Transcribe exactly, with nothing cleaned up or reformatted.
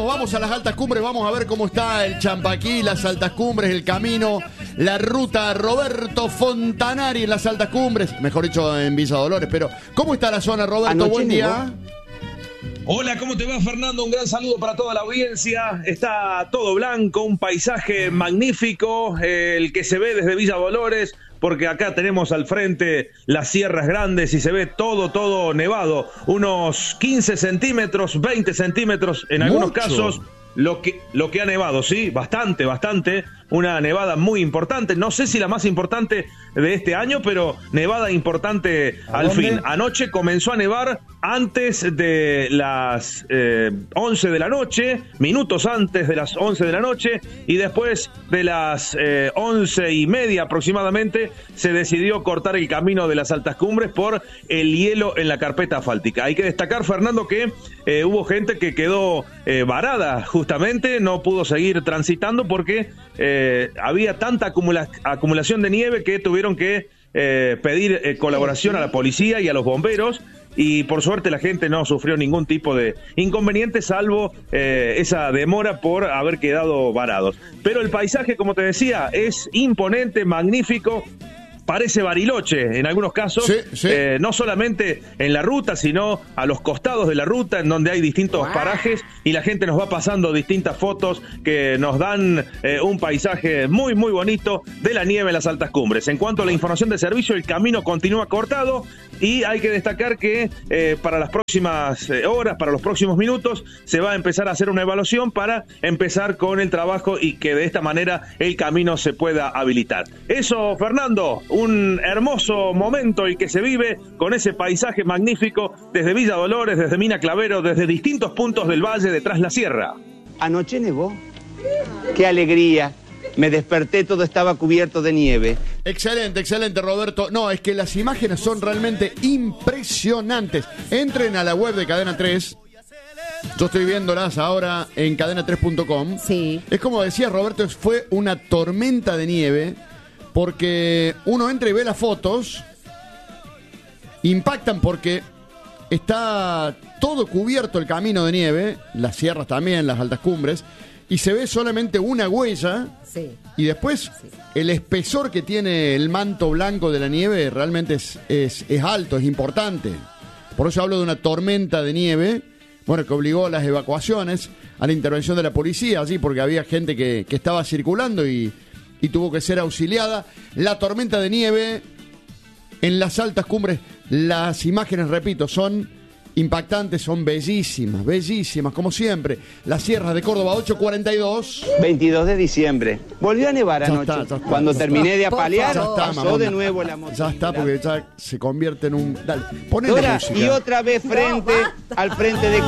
vamos, vamos a las altas cumbres, vamos a ver cómo está el Champaquí, las altas cumbres, el camino, la ruta Roberto Fontanari en las altas cumbres, mejor dicho en Villa Dolores, pero ¿cómo está la zona, Roberto? Anoche Buen día. nevó. Hola, ¿cómo te va, Fernando? Un gran saludo para toda la audiencia. Está todo blanco, un paisaje magnífico, eh, el que se ve desde Villa Dolores, porque acá tenemos al frente las Sierras Grandes y se ve todo, todo nevado. Unos quince centímetros, veinte centímetros en algunos Mucho. casos. Lo que, lo que ha nevado, sí, bastante, bastante. Una nevada muy importante. No sé si la más importante de este año, pero nevada importante al dónde? fin. Anoche comenzó a nevar antes de las eh, once de la noche, minutos antes de las once de la noche, y después de las eh, once y media aproximadamente se decidió cortar el camino de las altas cumbres por el hielo en la carpeta asfáltica. Hay que destacar, Fernando, que eh, hubo gente que quedó eh, varada justamente, no pudo seguir transitando porque eh, había tanta acumula- acumulación de nieve que tuvieron que eh, pedir eh, colaboración a la policía y a los bomberos. Y por suerte la gente no sufrió ningún tipo de inconveniente, salvo eh, esa demora por haber quedado varados. Pero el paisaje, como te decía, es imponente, magnífico. Parece Bariloche en algunos casos, Sí, sí. Eh, no solamente en la ruta, sino a los costados de la ruta, en donde hay distintos Wow. parajes, y la gente nos va pasando distintas fotos que nos dan eh, un paisaje muy, muy bonito de la nieve en las altas cumbres. En cuanto a la información de servicio, el camino continúa cortado, y hay que destacar que eh, para las próximas eh, horas, para los próximos minutos, se va a empezar a hacer una evaluación para empezar con el trabajo y que de esta manera el camino se pueda habilitar. Eso, Fernando, un hermoso momento el que se vive con ese paisaje magnífico desde Villa Dolores, desde Mina Clavero, desde distintos puntos del valle de Tras la Sierra. Anoche nevó. ¡Qué alegría! Me desperté, todo estaba cubierto de nieve. Excelente, excelente, Roberto. No, es que las imágenes son realmente impresionantes. Entren a la web de Cadena tres. Yo estoy viéndolas ahora en cadena tres punto com. Sí. Es como decía Roberto, fue una tormenta de nieve, porque uno entra y ve las fotos, impactan porque está todo cubierto el camino de nieve, las sierras también, las altas cumbres, y se ve solamente una huella. Sí. Y después, Sí. el espesor que tiene el manto blanco de la nieve realmente es, es, es alto, es importante. Por eso hablo de una tormenta de nieve, bueno, que obligó a las evacuaciones, a la intervención de la policía allí, porque había gente que, que estaba circulando y, y tuvo que ser auxiliada. La tormenta de nieve en las altas cumbres, las imágenes, repito, son impactantes, son bellísimas, bellísimas, como siempre. Las sierras de Córdoba, ocho cuarenta y dos. veintidós de diciembre. Volvió a nevar Ya anoche. está, ya está. Cuando terminé de Por apalear, favor. Ya está, pasó mamón. de nuevo la mochila. Ya está, porque ya se convierte en un... Dale, ponele Dora, música. y otra vez frente No, basta. al frente de